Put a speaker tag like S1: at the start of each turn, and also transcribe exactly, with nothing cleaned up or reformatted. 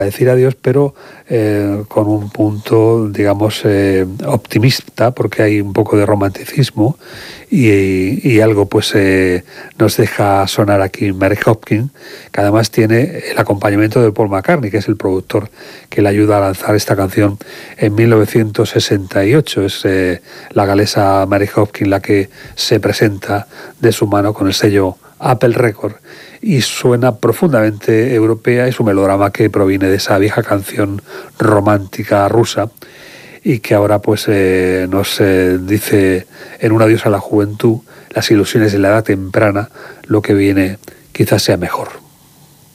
S1: decir adiós, pero eh, con un punto, digamos, eh, optimista, porque hay un poco de romanticismo y, y algo pues eh, nos deja sonar aquí Mary Hopkin, que además tiene el acompañamiento de Paul McCartney, que es el productor que le ayuda a lanzar esta canción en mil novecientos sesenta y ocho. Es eh, la galesa Mary Hopkin la que se presenta de su mano con el sello Apple Record, y suena profundamente europea. Es un melodrama que proviene de esa vieja canción romántica rusa y que ahora pues eh, nos eh, dice en un adiós a la juventud, las ilusiones de la edad temprana, lo que viene quizás sea mejor.